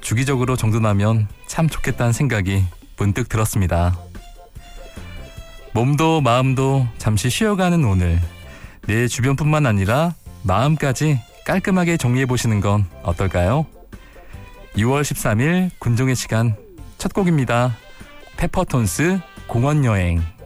주기적으로 정돈하면 참 좋겠다는 생각이 문득 들었습니다. 몸도 마음도 잠시 쉬어가는 오늘, 내 주변뿐만 아니라 마음까지 깔끔하게 정리해보시는 건 어떨까요? 6월 13일 군종의 시간 첫 곡입니다. 페퍼톤스 공원여행.